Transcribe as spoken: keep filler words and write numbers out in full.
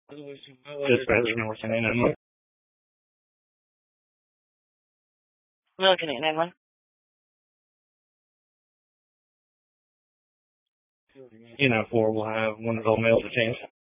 Dispatch number ten eight nine one. Milliken eight nine one. You know, four will have one of those mails to change.